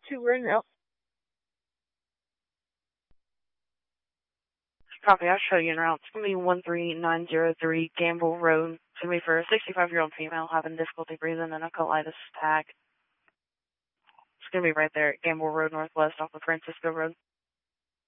2 right now. Copy, I'll show you en route. It's going to be 13903 Gamble Road. It's going to be for a 65-year-old female having difficulty breathing and a colitis attack. It's going to be right there at Gamble Road Northwest off of Francisco Road.